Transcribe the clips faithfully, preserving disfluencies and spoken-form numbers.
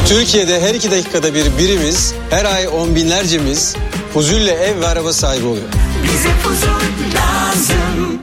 Türkiye'de her iki dakikada bir birimiz, her ay on binlercemiz Fuzul'le ev ve araba sahibi oluyor. Bize Fuzul lazım.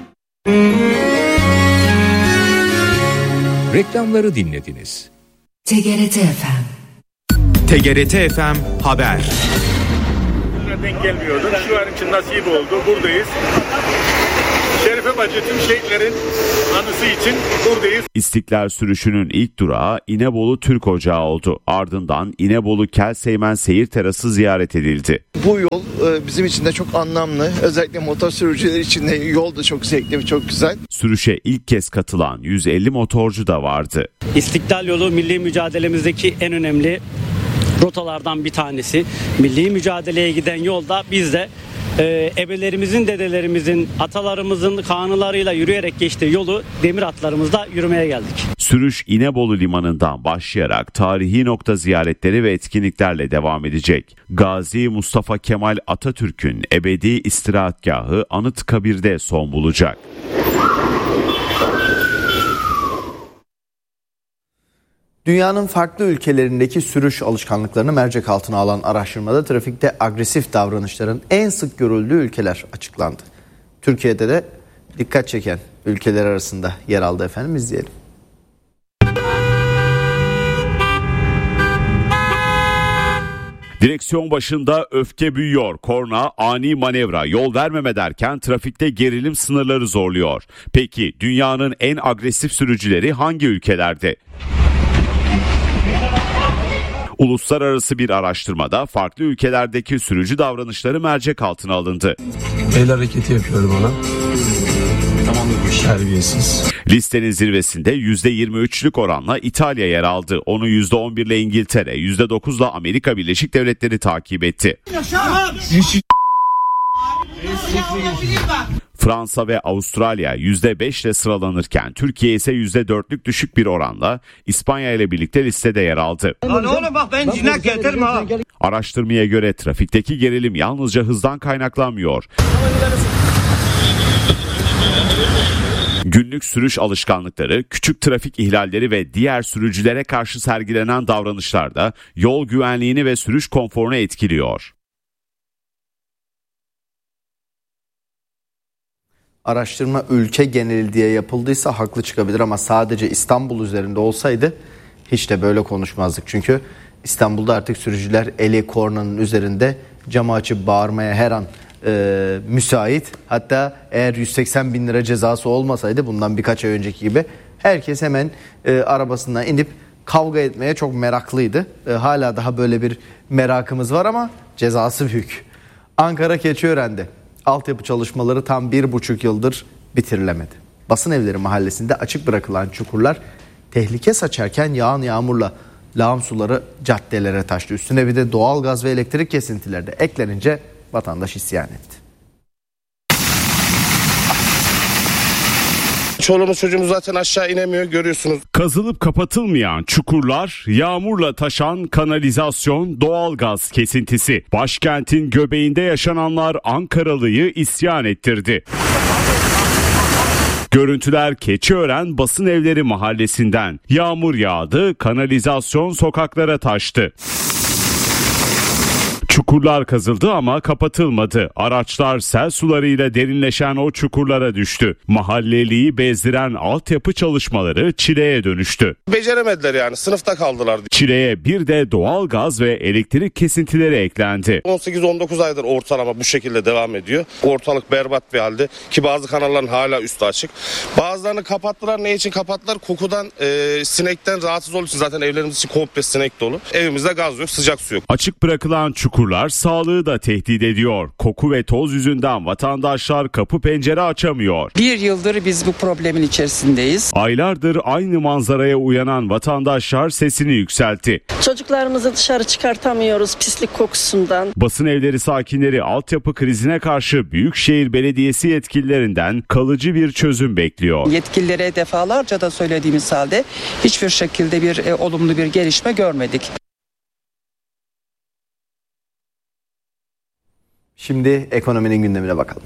Reklamları dinlediniz. T G R T F M. T G R T F M Haber. Denk gelmiyordu. Şu an için nasip oldu. Buradayız. Şerife Bacı tüm şehitlerin anısı için buradayız. İstiklal sürüşünün ilk durağı İnebolu Türk Ocağı oldu. Ardından İnebolu Kelseymen Seyir Terası ziyaret edildi. Bu yol bizim için de çok anlamlı. Özellikle motor sürücüler için de yol da çok zevkli ve çok güzel. Sürüşe ilk kez katılan yüz elli motorcu da vardı. İstiklal yolu milli mücadelemizdeki en önemli rotalardan bir tanesi. Milli mücadeleye giden yolda biz de e, ebelerimizin, dedelerimizin, atalarımızın kanılarıyla yürüyerek geçtiği yolu demir atlarımızla yürümeye geldik. Sürüş İnebolu Limanı'ndan başlayarak tarihi nokta ziyaretleri ve etkinliklerle devam edecek. Gazi Mustafa Kemal Atatürk'ün ebedi istirahatgahı Anıtkabir'de son bulacak. Dünyanın farklı ülkelerindeki sürüş alışkanlıklarını mercek altına alan araştırmada trafikte agresif davranışların en sık görüldüğü ülkeler açıklandı. Türkiye'de de dikkat çeken ülkeler arasında yer aldı efendim, izleyelim. Direksiyon başında öfke büyüyor, korna, ani manevra, yol vermeme derken trafikte gerilim sınırları zorluyor. Peki dünyanın en agresif sürücüleri hangi ülkelerde? Uluslararası bir araştırmada farklı ülkelerdeki sürücü davranışları mercek altına alındı. El hareketi yapıyorum ona. Terbiyesiz. Listenin zirvesinde yüzde yirmi üçlük oranla İtalya yer aldı. Onu yüzde on bir ile İngiltere, yüzde dokuz ile Amerika Birleşik Devletleri takip etti. Fransa ve Avustralya yüzde beş ile sıralanırken Türkiye ise yüzde dörtlük düşük bir oranla İspanya ile birlikte listede yer aldı. Oğlum bak ben cinak getirme ha. Araştırmaya göre trafikteki gerilim yalnızca hızdan kaynaklanmıyor. Günlük sürüş alışkanlıkları, küçük trafik ihlalleri ve diğer sürücülere karşı sergilenen davranışlar da yol güvenliğini ve sürüş konforunu etkiliyor. Araştırma ülke geneli diye yapıldıysa haklı çıkabilir ama sadece İstanbul üzerinde olsaydı hiç de böyle konuşmazdık. Çünkü İstanbul'da artık sürücüler eli kornanın üzerinde camı açıp bağırmaya her an e, müsait. Hatta eğer yüz seksen bin lira cezası olmasaydı bundan birkaç ay önceki gibi herkes hemen e, arabasından inip kavga etmeye çok meraklıydı. E, hala daha böyle bir merakımız var ama cezası büyük. Ankara Keçiören'de altyapı çalışmaları tam bir buçuk yıldır bitirilemedi. Basınevleri mahallesinde açık bırakılan çukurlar tehlike saçarken yağan yağmurla lağım suları caddelere taştı. Üstüne bir de doğal gaz ve elektrik kesintileri de eklenince vatandaş isyan etti. Çoluğumuz çocuğumuz zaten aşağı inemiyor, görüyorsunuz. Kazılıp kapatılmayan çukurlar, yağmurla taşan kanalizasyon, doğalgaz kesintisi. Başkentin göbeğinde yaşananlar Ankaralı'yı isyan ettirdi. Görüntüler Keçiören Basınevleri mahallesinden. Yağmur yağdı, kanalizasyon sokaklara taştı. Çukurlar kazıldı ama kapatılmadı. Araçlar sel sularıyla derinleşen o çukurlara düştü. Mahalleliyi bezdiren altyapı çalışmaları çileye dönüştü. Beceremediler yani, sınıfta kaldılar. Çileye bir de doğal gaz ve elektrik kesintileri eklendi. on sekiz on dokuz aydır ortalama bu şekilde devam ediyor. Ortalık berbat bir halde ki bazı kanalların hala üstü açık. Bazılarını kapattılar. Ne için kapattılar? Kokudan, e, sinekten rahatsız olduğu için, zaten evlerimiz için komple sinek dolu. Evimizde gaz yok, sıcak su yok. Açık bırakılan çukur sağlığı da tehdit ediyor. Koku ve toz yüzünden vatandaşlar kapı pencere açamıyor. Bir yıldır biz bu problemin içerisindeyiz. Aylardır aynı manzaraya uyanan vatandaşlar sesini yükseltti. Çocuklarımızı dışarı çıkartamıyoruz pislik kokusundan. Basınevleri sakinleri altyapı krizine karşı Büyükşehir Belediyesi yetkililerinden kalıcı bir çözüm bekliyor. Yetkililere defalarca da söylediğimiz halde hiçbir şekilde bir e, olumlu bir gelişme görmedik. Şimdi ekonominin gündemine bakalım.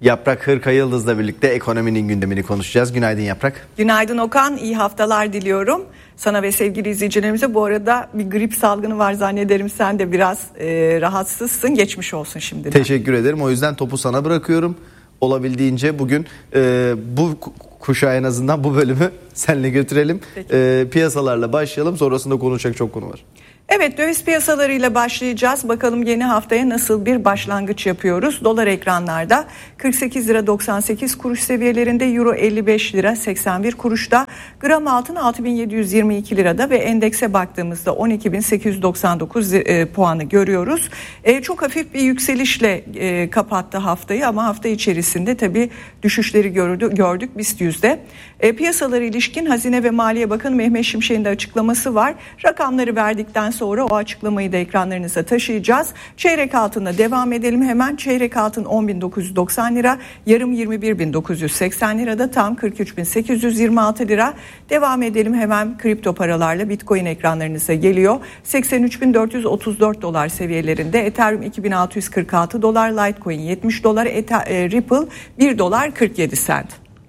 Yaprak Hırka Yıldız'la birlikte ekonominin gündemini konuşacağız. Günaydın Yaprak. Günaydın Okan, iyi haftalar diliyorum. Sana ve sevgili izleyicilerimize. Bu arada bir grip salgını var zannederim, sen de biraz e, rahatsızsın. Geçmiş olsun şimdiden. Teşekkür ederim, o yüzden topu sana bırakıyorum. Olabildiğince bugün e, bu kuşağı en azından bu bölümü seninle götürelim. E, piyasalarla başlayalım, sonrasında konuşacak çok konu var. Evet, döviz piyasalarıyla başlayacağız. Bakalım yeni haftaya nasıl bir başlangıç yapıyoruz. Dolar ekranlarda kırk sekiz lira doksan sekiz kuruş seviyelerinde, euro elli beş lira seksen bir kuruşta, gram altın altı bin yedi yüz yirmi iki lirada ve endekse baktığımızda on iki bin sekiz yüz doksan dokuz e, puanı görüyoruz. E, çok hafif bir yükselişle e, kapattı haftayı ama hafta içerisinde tabii düşüşleri gördü, gördük BIST yüzde. E, piyasalara ilişkin Hazine ve Maliye Bakanı Mehmet Şimşek'in de açıklaması var. Rakamları verdikten sonra o açıklamayı da ekranlarınıza taşıyacağız. Çeyrek altında devam edelim hemen. Çeyrek altın on bin dokuz yüz doksan lira, yarım yirmi bir bin dokuz yüz seksen lirada, tam kırk üç bin sekiz yüz yirmi altı lira. Devam edelim hemen kripto paralarla. Bitcoin ekranlarınıza geliyor. seksen üç bin dört yüz otuz dört dolar seviyelerinde. Ethereum iki bin altı yüz kırk altı dolar, Litecoin yetmiş dolar, Ether, e, Ripple bir dolar kırk yedi sent.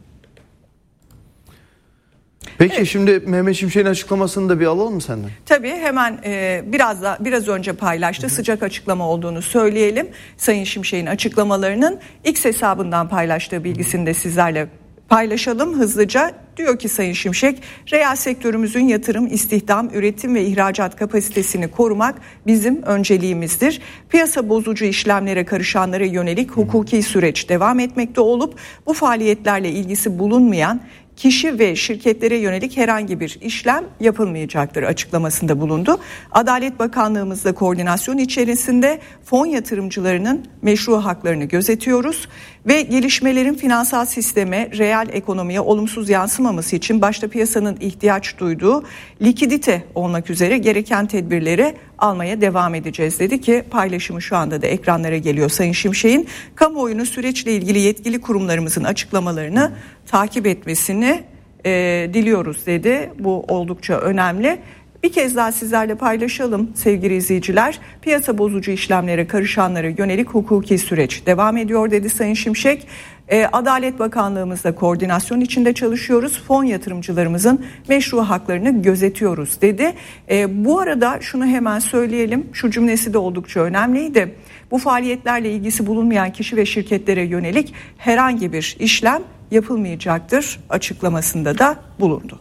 Peki evet. Şimdi Mehmet Şimşek'in açıklamasını da bir alalım mı senden? Tabii, hemen e, biraz da biraz önce paylaştı. Hı-hı. Sıcak açıklama olduğunu söyleyelim. Sayın Şimşek'in açıklamalarının X hesabından paylaştığı bilgisini de sizlerle paylaşalım hızlıca. Diyor ki Sayın Şimşek, reel sektörümüzün yatırım, istihdam, üretim ve ihracat kapasitesini korumak bizim önceliğimizdir. Piyasa bozucu işlemlere karışanlara yönelik hukuki süreç devam etmekte olup bu faaliyetlerle ilgisi bulunmayan kişi ve şirketlere yönelik herhangi bir işlem yapılmayacaktır açıklamasında bulundu. Adalet Bakanlığımızla koordinasyon içerisinde fon yatırımcılarının meşru haklarını gözetiyoruz ve gelişmelerin finansal sisteme, reel ekonomiye olumsuz yansımaması için başta piyasanın ihtiyaç duyduğu likidite olmak üzere gereken tedbirleri almaya devam edeceğiz dedi ki, paylaşımı şu anda da ekranlara geliyor Sayın Şimşek'in. Kamuoyunu süreçle ilgili yetkili kurumlarımızın açıklamalarını takip etmesini e, diliyoruz dedi. Bu oldukça önemli. Bir kez daha sizlerle paylaşalım sevgili izleyiciler. Piyasa bozucu işlemlere karışanlara yönelik hukuki süreç devam ediyor dedi Sayın Şimşek. E, Adalet Bakanlığımızla koordinasyon içinde çalışıyoruz. Fon yatırımcılarımızın meşru haklarını gözetiyoruz dedi. E, bu arada şunu hemen söyleyelim. Şu cümlesi de oldukça önemliydi. Bu faaliyetlerle ilgisi bulunmayan kişi ve şirketlere yönelik herhangi bir işlem yapılmayacaktır açıklamasında da bulundu.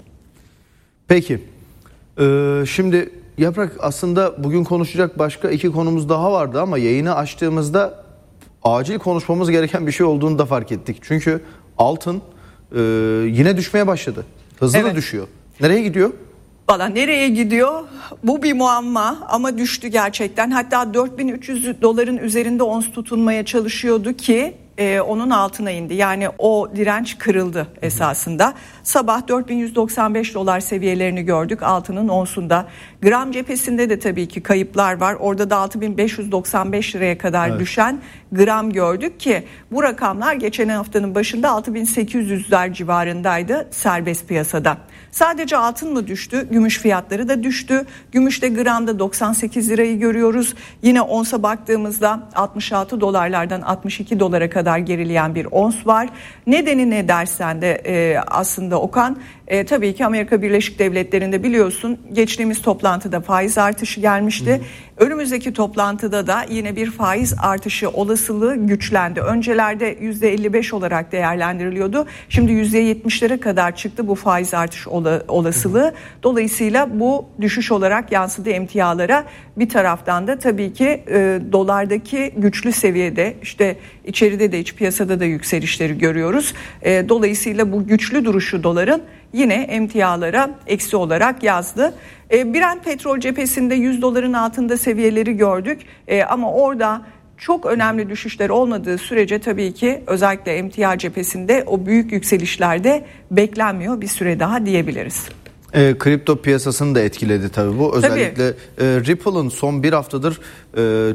Peki. Ee, şimdi Yaprak, aslında bugün konuşacak başka iki konumuz daha vardı ama yayını açtığımızda acil konuşmamız gereken bir şey olduğunu da fark ettik. Çünkü altın e, yine düşmeye başladı. Hızlı evet. da düşüyor. Nereye gidiyor? Valla nereye gidiyor? Bu bir muamma ama düştü gerçekten. Hatta dört bin üç yüz doların üzerinde ons tutunmaya çalışıyordu ki e, onun altına indi. Yani o direnç kırıldı esasında. Sabah dört bin yüz doksan beş dolar seviyelerini gördük altının onsunda. Gram cephesinde de tabii ki kayıplar var. Orada da altı bin beş yüz doksan beş liraya kadar evet. düşen gram gördük ki bu rakamlar geçen haftanın başında altı bin sekiz yüzler civarındaydı serbest piyasada. Sadece altın mı düştü? Gümüş fiyatları da düştü. Gümüşte gramda doksan sekiz lirayı görüyoruz. Yine onsa baktığımızda altmış altı dolarlardan altmış iki dolara kadar gerileyen bir ons var. Nedeni ne dersen de e, aslında Okan, e, tabii ki Amerika Birleşik Devletleri'nde biliyorsun geçtiğimiz toplantıda faiz artışı gelmişti. Hı. Önümüzdeki toplantıda da yine bir faiz artışı olasılığı güçlendi. Öncelerde yüzde elli beş olarak değerlendiriliyordu. Şimdi yüzde yetmişlere kadar çıktı bu faiz artış olasılığı. Dolayısıyla bu düşüş olarak yansıdı emtialara. Bir taraftan da tabii ki e, dolardaki güçlü seviyede, işte içeride de iç piyasada da yükselişleri görüyoruz. E, dolayısıyla bu güçlü duruşu doların yine emtialara eksi olarak yazdı. E, Brent petrol cephesinde yüz doların altında seviyeleri gördük. E, ama orada çok önemli düşüşler olmadığı sürece tabii ki özellikle emtia cephesinde o büyük yükselişlerde beklenmiyor bir süre daha diyebiliriz. E, kripto piyasasını da etkiledi tabii bu. Özellikle tabii. E, Ripple'ın son bir haftadır e, çok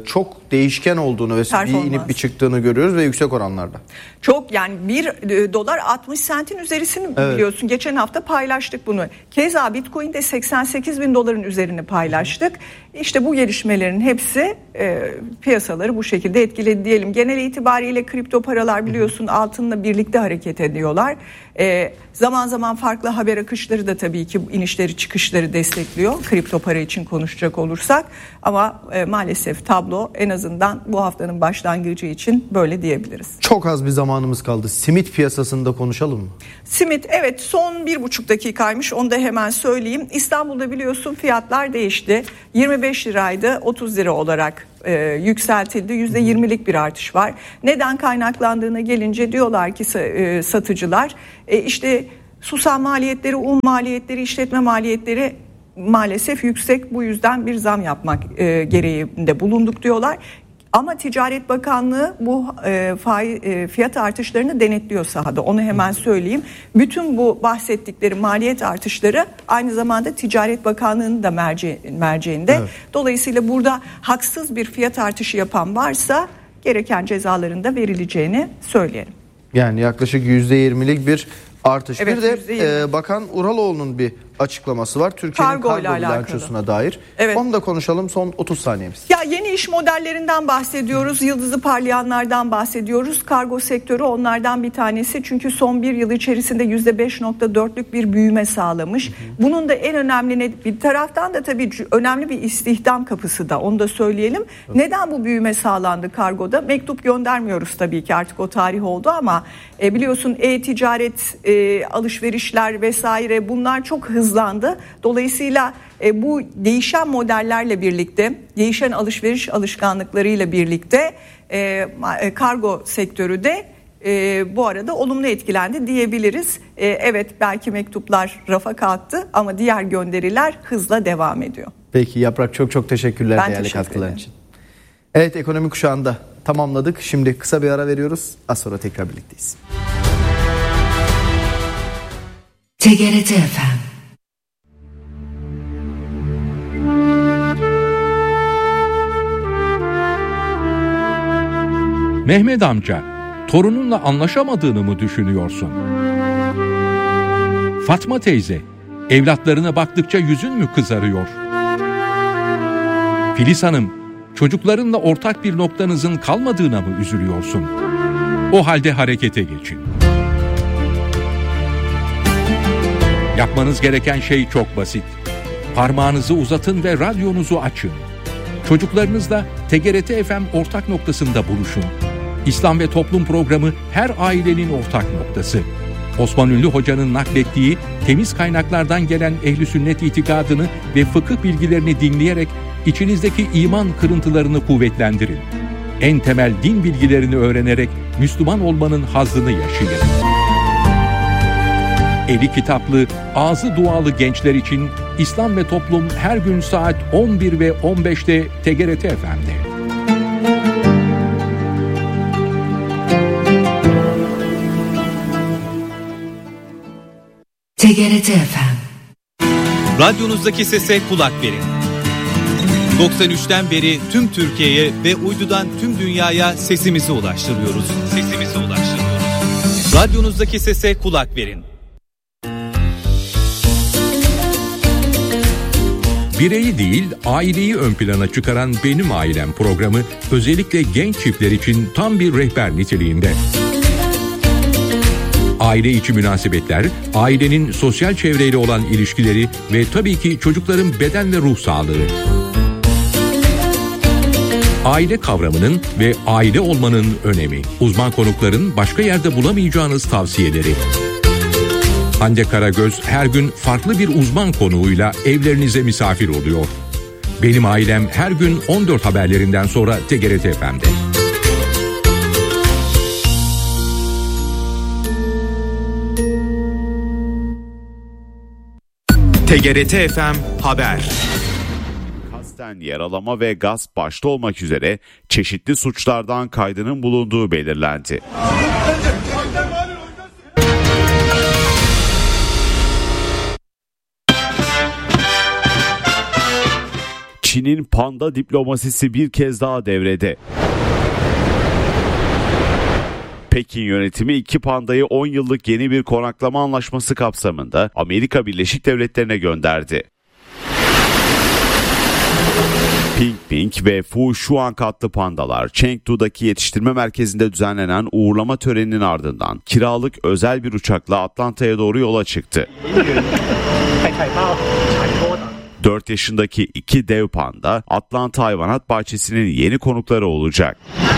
çok değişken olduğunu ve bir inip bir çıktığını görüyoruz ve yüksek oranlarda. Çok, yani bir dolar altmış sentin üzerisini evet. biliyorsun. Geçen hafta paylaştık bunu. Keza Bitcoin'de seksen sekiz bin doların üzerini paylaştık. İşte bu gelişmelerin hepsi e, piyasaları bu şekilde etkiledi diyelim. Genel itibariyle kripto paralar biliyorsun altınla birlikte hareket ediyorlar. E, zaman zaman farklı haber akışları da tabii ki inişleri çıkışları destekliyor. Kripto para için konuşacak olursak. Ama e, maalesef tablo en azından bu haftanın başlangıcı için böyle diyebiliriz. Çok az bir zamanımız kaldı. Simit piyasasında konuşalım mı? Simit, evet, son bir buçuk dakikaymış, onu da hemen söyleyeyim. İstanbul'da biliyorsun fiyatlar değişti. yirmi beş liraydı, otuz lira olarak e, yükseltildi. yüzde yirmilik bir artış var. Neden kaynaklandığına gelince diyorlar ki e, satıcılar e, işte susam maliyetleri, un maliyetleri, işletme maliyetleri maalesef yüksek. Bu yüzden bir zam yapmak e, gereğinde bulunduk diyorlar. Ama Ticaret Bakanlığı bu e, faiz, e, fiyat artışlarını denetliyor sahada. Onu hemen söyleyeyim. Bütün bu bahsettikleri maliyet artışları aynı zamanda Ticaret Bakanlığı'nın da merci, merceğinde. Evet. Dolayısıyla burada haksız bir fiyat artışı yapan varsa gereken cezaların da verileceğini söyleyelim. Yani yaklaşık yüzde yirmilik bir artış. Evet, bir de e, Bakan Uraloğlu'nun bir açıklaması var. Türkiye'nin kargo, kargo bilançosuna dair. Evet. Onu da konuşalım, son otuz saniyemiz. Ya yeni iş modellerinden bahsediyoruz. Yıldızı parlayanlardan bahsediyoruz. Kargo sektörü onlardan bir tanesi. Çünkü son bir yıl içerisinde yüzde beş nokta dörtlük bir büyüme sağlamış. Hı hı. Bunun da en önemli bir taraftan da tabii önemli bir istihdam kapısı da. Onu da söyleyelim. Evet. Neden bu büyüme sağlandı kargoda? Mektup göndermiyoruz tabii ki, artık o tarih oldu ama e, biliyorsun e-ticaret, e, alışverişler vesaire bunlar çok hızlı hızlandı. Dolayısıyla e, bu değişen modellerle birlikte, değişen alışveriş alışkanlıklarıyla birlikte e, kargo sektörü de e, bu arada olumlu etkilendi diyebiliriz. E, evet, belki mektuplar rafa kalktı ama diğer gönderiler hızla devam ediyor. Peki Yaprak, çok çok teşekkürler ben değerli teşekkür katkıların için. Evet, ekonomi kuşağında tamamladık. Şimdi kısa bir ara veriyoruz. Az sonra tekrar birlikteyiz. T G R T F M. Mehmet amca, torununla anlaşamadığını mı düşünüyorsun? Fatma teyze, evlatlarına baktıkça yüzün mü kızarıyor? Filiz Hanım, çocuklarınla ortak bir noktanızın kalmadığına mı üzülüyorsun? O halde harekete geçin. Yapmanız gereken şey çok basit. Parmağınızı uzatın ve radyonuzu açın. Çocuklarınızla T G R T F M ortak noktasında buluşun. İslam ve Toplum programı her ailenin ortak noktası. Osman Ünlü Hoca'nın naklettiği temiz kaynaklardan gelen ehl-i sünnet itikadını ve fıkıh bilgilerini dinleyerek içinizdeki iman kırıntılarını kuvvetlendirin. En temel din bilgilerini öğrenerek Müslüman olmanın hazzını yaşayın. Eli kitaplı, ağzı dualı gençler için İslam ve Toplum her gün saat on bir ve on beşte T G R T F M'de. T G R T F M. Radyonuzdaki sese kulak verin. doksan üçten beri tüm Türkiye'ye ve uydudan tüm dünyaya sesimizi ulaştırıyoruz. Sesimizi ulaştırıyoruz. Radyonuzdaki sese kulak verin. Bireyi değil, aileyi ön plana çıkaran Benim Ailem programı özellikle genç çiftler için tam bir rehber niteliğinde. Aile içi münasebetler, ailenin sosyal çevreyle olan ilişkileri ve tabii ki çocukların beden ve ruh sağlığı. Aile kavramının ve aile olmanın önemi. Uzman konukların başka yerde bulamayacağınız tavsiyeleri. Hande Karagöz her gün farklı bir uzman konuğuyla evlerinize misafir oluyor. Benim Ailem her gün on dört haberlerinden sonra T G R T F M'de. T G R T F M Haber. Kasten yaralama ve gasp başta olmak üzere çeşitli suçlardan kaydının bulunduğu belirlendi. Çin'in panda diplomasisi bir kez daha devrede. Pekin yönetimi iki pandayı on yıllık yeni bir konaklama anlaşması kapsamında Amerika Birleşik Devletleri'ne gönderdi. Ping Ping ve Fu Shuang adlı pandalar Chengdu'daki yetiştirme merkezinde düzenlenen uğurlama töreninin ardından kiralık özel bir uçakla Atlanta'ya doğru yola çıktı. dört yaşındaki iki dev panda Atlanta Hayvanat Bahçesi'nin yeni konukları olacak.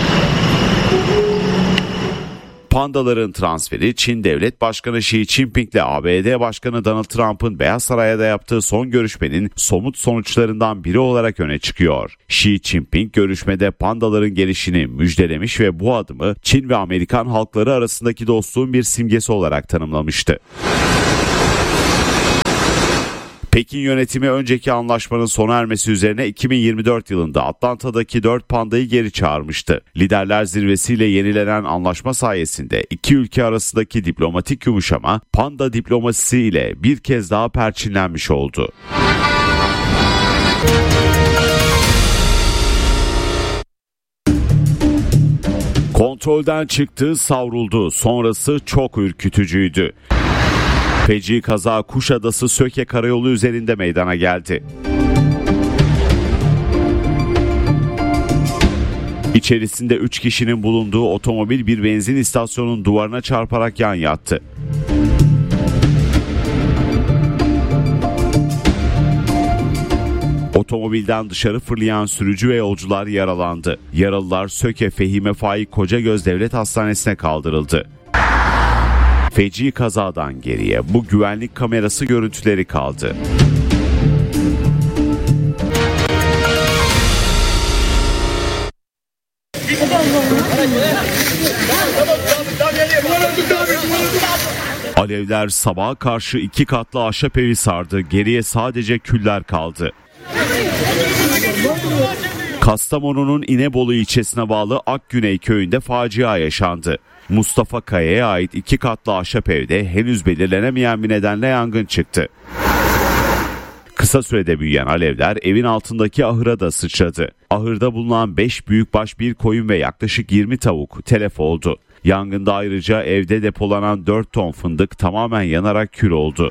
Pandaların transferi Çin Devlet Başkanı Xi Jinping ile A B D Başkanı Donald Trump'ın Beyaz Saray'da yaptığı son görüşmenin somut sonuçlarından biri olarak öne çıkıyor. Xi Jinping görüşmede pandaların gelişini müjdelemiş ve bu adımı Çin ve Amerikan halkları arasındaki dostluğun bir simgesi olarak tanımlamıştı. Pekin yönetimi önceki anlaşmanın sona ermesi üzerine iki bin yirmi dört yılında Atlanta'daki dört pandayı geri çağırmıştı. Liderler zirvesiyle yenilenen anlaşma sayesinde iki ülke arasındaki diplomatik yumuşama panda diplomasisi ile bir kez daha perçinlenmiş oldu. Kontrolden çıktı, savruldu. Sonrası çok ürkütücüydü. Feci kaza Kuşadası Söke Karayolu üzerinde meydana geldi. İçerisinde üç kişinin bulunduğu otomobil bir benzin istasyonunun duvarına çarparak yan yattı. Otomobilden dışarı fırlayan sürücü ve yolcular yaralandı. Yaralılar Söke Fehime Faik Kocagöz Devlet Hastanesi'ne kaldırıldı. Feci kazadan geriye bu güvenlik kamerası görüntüleri kaldı. Alevler sabaha karşı iki katlı ahşap evi sardı. Geriye sadece küller kaldı. Kastamonu'nun İnebolu ilçesine bağlı Akgüney köyünde facia yaşandı. Mustafa Kaya'ya ait iki katlı ahşap evde henüz belirlenemeyen bir nedenle yangın çıktı. Kısa sürede büyüyen alevler evin altındaki ahıra da sıçradı. Ahırda bulunan beş büyükbaş bir koyun ve yaklaşık yirmi tavuk telef oldu. Yangında ayrıca evde depolanan dört ton fındık tamamen yanarak kül oldu.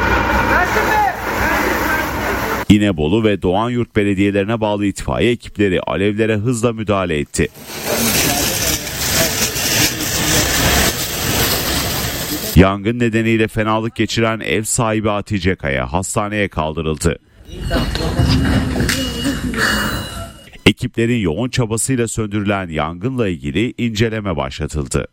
İnebolu ve Doğanyurt belediyelerine bağlı itfaiye ekipleri alevlere hızla müdahale etti. Yangın nedeniyle fenalık geçiren ev sahibi Hatice Kaya hastaneye kaldırıldı. Ekiplerin yoğun çabasıyla söndürülen yangınla ilgili inceleme başlatıldı.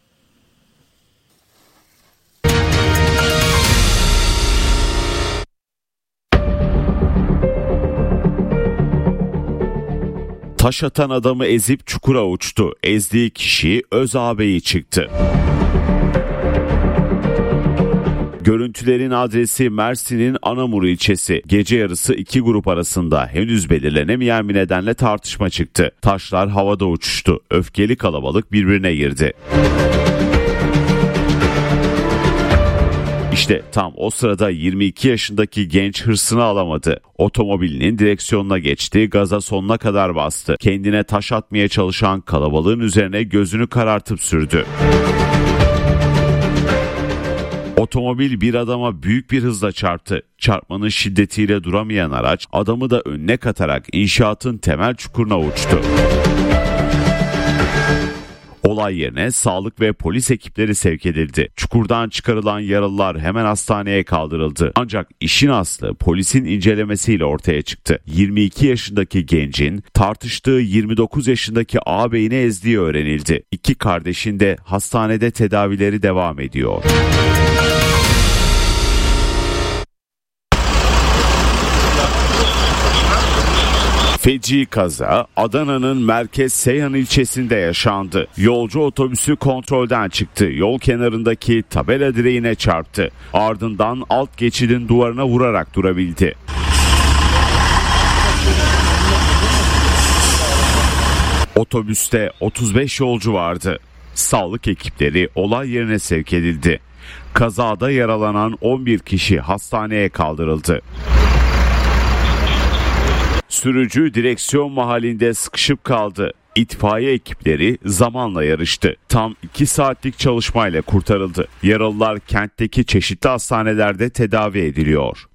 Taş atan adamı ezip çukura uçtu. Ezdiği kişi öz ağabeyi çıktı. Görüntülerin adresi Mersin'in Anamur ilçesi. Gece yarısı iki grup arasında henüz belirlenemeyen bir nedenle tartışma çıktı. Taşlar havada uçuştu. Öfkeli kalabalık birbirine girdi. İşte tam o sırada yirmi iki yaşındaki genç hırsını alamadı. Otomobilinin direksiyonuna geçti, gaza sonuna kadar bastı. Kendine taş atmaya çalışan kalabalığın üzerine gözünü karartıp sürdü. Otomobil bir adama büyük bir hızla çarptı. Çarpmanın şiddetiyle duramayan araç adamı da önüne katarak inşaatın temel çukuruna uçtu. Olay yerine sağlık ve polis ekipleri sevk edildi. Çukurdan çıkarılan yaralılar hemen hastaneye kaldırıldı. Ancak işin aslı polisin incelemesiyle ortaya çıktı. yirmi iki yaşındaki gencin tartıştığı yirmi dokuz yaşındaki ağabeyini ezdiği öğrenildi. İki kardeşin de hastanede tedavileri devam ediyor. Feci kaza Adana'nın merkez Seyhan ilçesinde yaşandı. Yolcu otobüsü kontrolden çıktı. Yol kenarındaki tabela direğine çarptı. Ardından alt geçidin duvarına vurarak durabildi. Otobüste otuz beş yolcu vardı. Sağlık ekipleri olay yerine sevk edildi. Kazada yaralanan on bir kişi hastaneye kaldırıldı. Sürücü direksiyon mahallinde sıkışıp kaldı. İtfaiye ekipleri zamanla yarıştı. Tam iki saatlik çalışmayla kurtarıldı. Yaralılar kentteki çeşitli hastanelerde tedavi ediliyor.